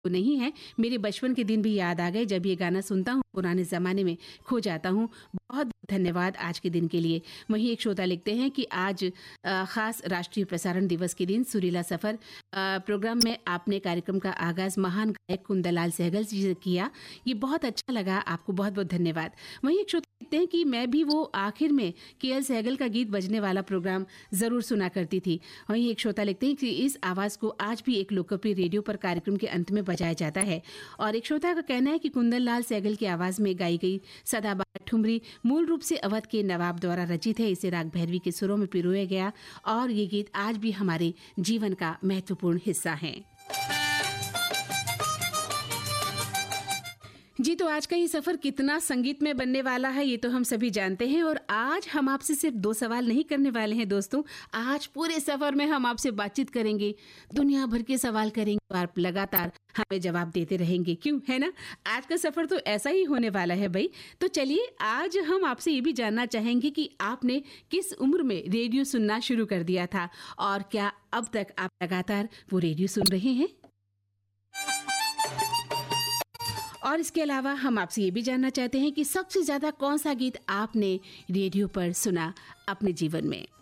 नहीं है, मेरे बचपन के दिन भी याद आ गए। जब ये गाना सुनता हूँ पुराने ज़माने में खो जाता हूँ। बहुत धन्यवाद आज के दिन के लिए। वहीं एक श्रोता लिखते हैं कि आज खास राष्ट्रीय प्रसारण दिवस के दिन सुरीला सफ़र प्रोग्राम में आपने कार्यक्रम का आगाज़ महान गायक कुंदनलाल सहगल जी से किया। ये बहुत अच्छा लगा, आपको बहुत बहुत धन्यवाद। वहीं एक श्रोता लिखते हैं कि मैं भी वो आखिर में के.एल. सहगल का गीत बजने वाला प्रोग्राम ज़रूर सुना करती थी। वहीं एक श्रोता लिखते हैं कि इस आवाज़ को आज भी एक लोकप्रिय रेडियो पर कार्यक्रम के अंत में बजाया जाता है। और एक श्रोता का कहना है कि कुंदनलाल सहगल की आवाज़ में गाई गई सदाबहार ठुमरी मूल रूप से अवध के नवाब द्वारा रचित है। इसे राग भैरवी के सुरों में पिरोया गया और ये गीत आज भी हमारे जीवन का महत्वपूर्ण हिस्सा है। जी, तो आज का ये सफ़र कितना संगीत में बनने वाला है ये तो हम सभी जानते हैं। और आज हम आपसे सिर्फ 2 सवाल नहीं करने वाले हैं दोस्तों। आज पूरे सफ़र में हम आपसे बातचीत करेंगे, दुनिया भर के सवाल करेंगे और आप लगातार हमें जवाब देते रहेंगे। क्यों, है ना? आज का सफ़र तो ऐसा ही होने वाला है भाई। तो चलिए, आज हम आपसे ये भी जानना चाहेंगे कि आपने किस उम्र में रेडियो सुनना शुरू कर दिया था और क्या अब तक आप लगातार वो रेडियो सुन रहे हैं। और इसके अलावा हम आपसे ये भी जानना चाहते हैं कि सबसे ज़्यादा कौन सा गीत आपने रेडियो पर सुना अपने जीवन में।